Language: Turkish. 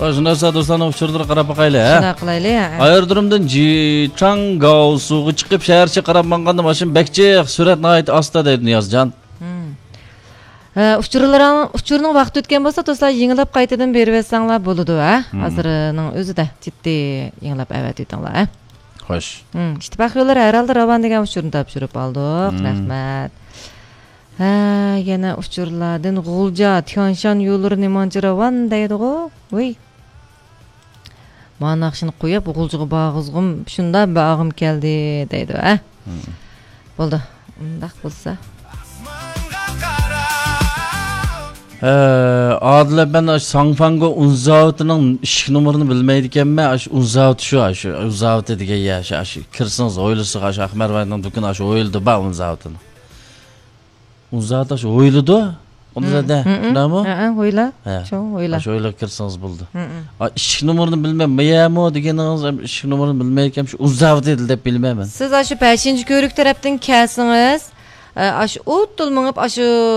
Şuna dostlarına uçurdur qarab baqaylı ha. Şuna qilayli ya. Aerodromdan Jichangao suğu chiqib shaharcha qarab manganda mashin bekçek surat nayt asta deydi Niyozjon. Uçurunun vaqti o'tgan bo'lsa, do'stlar, yengilab qaytadan berib etsanglar bo'ladi ha. Hozirning o'zida jiddiy yengilab avatdinglar ha. Xo'sh. İşte bakıyorlar herhalde Ravan degan uçurunu tapşırıp aldık. Rahmet. Yana uçurlardan Gulca, Tianshan yolları nemanca Ravan deydi o. Oy. Bana akşını koyup Gulcaga bağızgım, şunda bağım geldi deydi ha. Oldu. Undaq bolsa. Adile ben Sangfango Unzaut'un iş numarını bilmeydikenme Unzaut şu Unzaut dedige ya kırsınız oylusu Ahmervay'dan dükkan oyuldu ba Unzaut'un. Unzaut oyludu. Onu da ne mi? Oyla. Çok oyla. Oyla kırsınız buldu. İş numarını bilmem. Meyamo degeniz iş numarını bilmeydiken şu Unzaut edildi de bilmem ben. Siz aşı 5. körük taraftan kelsiniz. Aşı ot dolmanıp aşı